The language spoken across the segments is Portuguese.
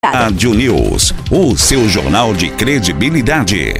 Rádio News, o seu jornal de credibilidade.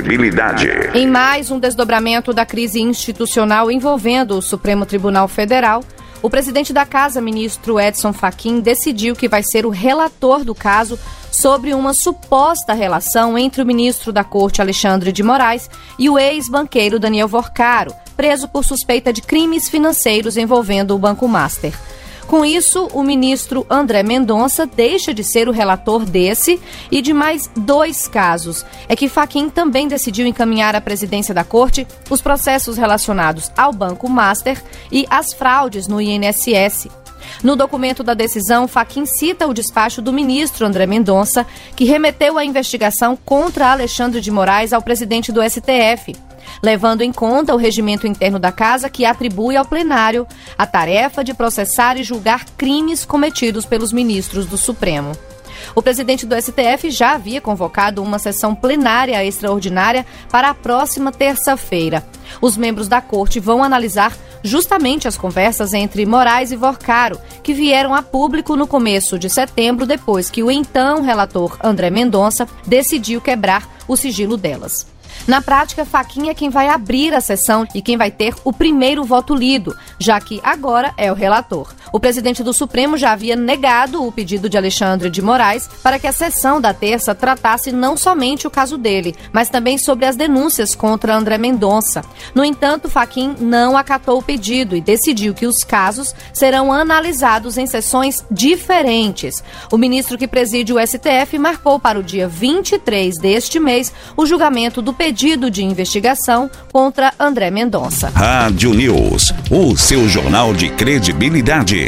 Em mais um desdobramento da crise institucional envolvendo o Supremo Tribunal Federal, o presidente da Casa, ministro Edson Fachin, decidiu que vai ser o relator do caso sobre uma suposta relação entre o ministro da Corte, Alexandre de Moraes, e o ex-banqueiro Daniel Vorcaro, preso por suspeita de crimes financeiros envolvendo o Banco Master. Com isso, o ministro André Mendonça deixa de ser o relator desse e de mais dois casos. É que Fachin também decidiu encaminhar à presidência da Corte os processos relacionados ao Banco Master e às fraudes no INSS. No documento da decisão, Fachin cita o despacho do ministro André Mendonça, que remeteu a investigação contra Alexandre de Moraes ao presidente do STF, levando em conta o regimento interno da Casa, que atribui ao plenário a tarefa de processar e julgar crimes cometidos pelos ministros do Supremo. O presidente do STF já havia convocado uma sessão plenária extraordinária para a próxima terça-feira. Os membros da Corte vão analisar justamente as conversas entre Moraes e Vorcaro, que vieram a público no começo de setembro, depois que o então relator André Mendonça decidiu quebrar o sigilo delas. Na prática, Fachin é quem vai abrir a sessão e quem vai ter o primeiro voto lido, já que agora é o relator. O presidente do Supremo já havia negado o pedido de Alexandre de Moraes para que a sessão da terça tratasse não somente o caso dele, mas também sobre as denúncias contra André Mendonça. No entanto, Fachin não acatou o pedido e decidiu que os casos serão analisados em sessões diferentes. O ministro que preside o STF marcou para o dia 23 deste mês o julgamento do pedido de investigação contra André Mendonça. Rádio News, o seu jornal de credibilidade.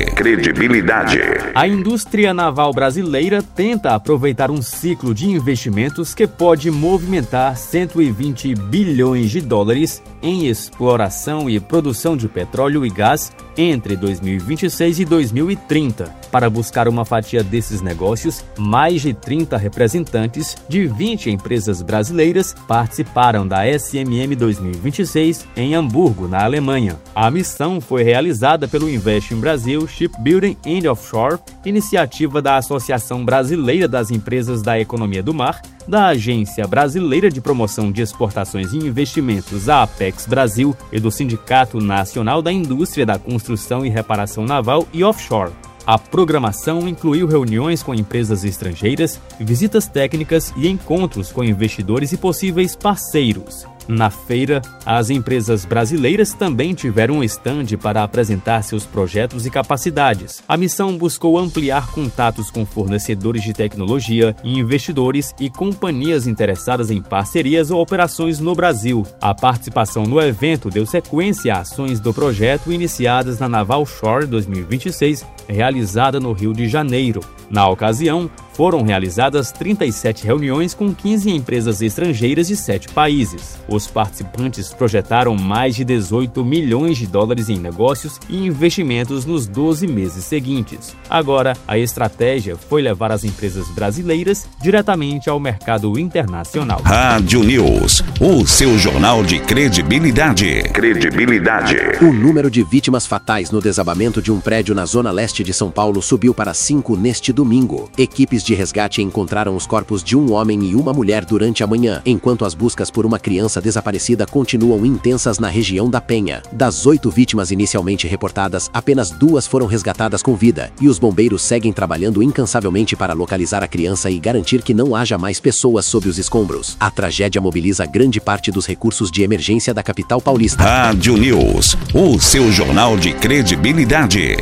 A indústria naval brasileira tenta aproveitar um ciclo de investimentos que pode movimentar 120 bilhões de dólares em exploração e produção de petróleo e gás entre 2026 e 2030. Para buscar uma fatia desses negócios, mais de 30 representantes de 20 empresas brasileiras participaram da SMM 2026 em Hamburgo, na Alemanha. A missão foi realizada pelo Invest in Brasil Shipbuilding and Offshore, iniciativa da Associação Brasileira das Empresas da Economia do Mar, da Agência Brasileira de Promoção de Exportações e Investimentos, a Apex Brasil, e do Sindicato Nacional da Indústria da Construção e Reparação Naval e Offshore. A programação incluiu reuniões com empresas estrangeiras, visitas técnicas e encontros com investidores e possíveis parceiros. Na feira, as empresas brasileiras também tiveram um stand para apresentar seus projetos e capacidades. A missão buscou ampliar contatos com fornecedores de tecnologia, investidores e companhias interessadas em parcerias ou operações no Brasil. A participação no evento deu sequência a ações do projeto iniciadas na Naval Shore 2026, realizada no Rio de Janeiro. Na ocasião, foram realizadas 37 reuniões com 15 empresas estrangeiras de 7 países. Os participantes projetaram mais de 18 milhões de dólares em negócios e investimentos nos 12 meses seguintes. Agora, a estratégia foi levar as empresas brasileiras diretamente ao mercado internacional. Rádio News, o seu jornal de credibilidade. O número de vítimas fatais no desabamento de um prédio na zona leste de São Paulo subiu para 5 neste domingo. Equipes de resgate encontraram os corpos de um homem e uma mulher durante a manhã, enquanto as buscas por uma criança desaparecida continuam intensas na região da Penha. Das 8 vítimas inicialmente reportadas, apenas 2 foram resgatadas com vida, e os bombeiros seguem trabalhando incansavelmente para localizar a criança e garantir que não haja mais pessoas sob os escombros. A tragédia mobiliza grande parte dos recursos de emergência da capital paulista. Rádio News, o seu jornal de credibilidade.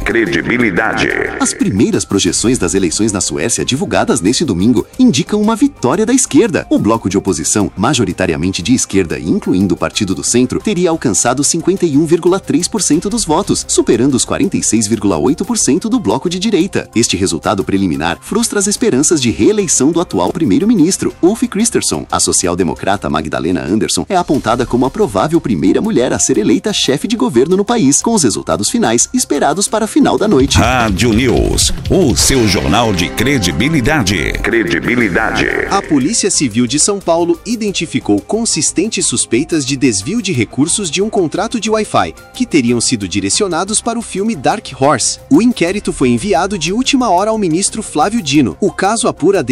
As primeiras projeções das eleições na Suécia divulgadas neste domingo indicam uma vitória da esquerda. O bloco de oposição, majoritariamente de esquerda e incluindo o Partido do Centro, teria alcançado 51,3% dos votos, superando os 46,8% do bloco de direita. Este resultado preliminar frustra as esperanças de reeleição do atual primeiro-ministro, Ulf Kristersson. A social-democrata Magdalena Andersson é apontada como a provável primeira mulher a ser eleita chefe de governo no país, com os resultados finais esperados para a final da noite. Rádio News, o seu jornal de credibilidade. Credibilidade. A Polícia Civil de São Paulo identificou consistentes suspeitas de desvio de recursos de um contrato de Wi-Fi, que teriam sido direcionados para o filme Dark Horse. O inquérito foi enviado de última hora ao ministro Flávio Dino. O caso apura